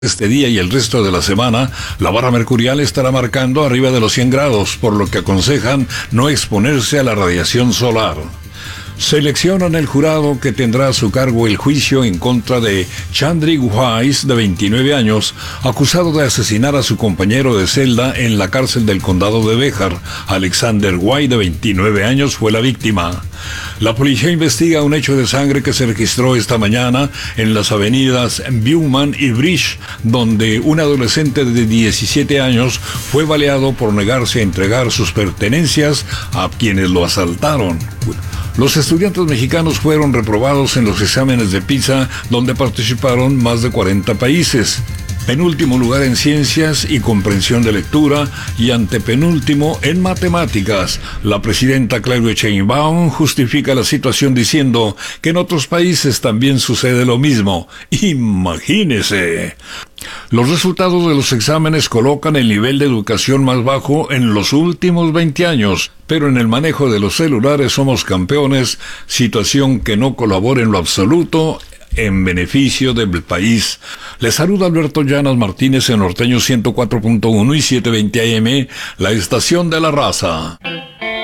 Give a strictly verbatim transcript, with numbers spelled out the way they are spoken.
Este día y el resto de la semana, la barra mercurial estará marcando arriba de los cien grados, por lo que aconsejan no exponerse a la radiación solar. Seleccionan el jurado que tendrá a su cargo el juicio en contra de Chandrik Wise, de veintinueve años, acusado de asesinar a su compañero de celda en la cárcel del condado de Béjar. Alexander White, de veintinueve años, fue la víctima. La policía investiga un hecho de sangre que se registró esta mañana en las avenidas Bowman y Bridge, donde un adolescente de diecisiete años fue baleado por negarse a entregar sus pertenencias a quienes lo asaltaron. Los estudiantes mexicanos fueron reprobados en los exámenes de PISA, donde participaron más de cuarenta países. Penúltimo lugar en ciencias y comprensión de lectura y antepenúltimo en matemáticas. La presidenta Claudia Sheinbaum justifica la situación diciendo que en otros países también sucede lo mismo. ¡Imagínese! Los resultados de los exámenes colocan el nivel de educación más bajo en los últimos veinte años, pero en el manejo de los celulares somos campeones, situación que no colabora en lo absoluto en beneficio del país. Les saluda Alberto Llanas Martínez en Norteño ciento cuatro punto uno y setecientos veinte A M, la estación de la raza.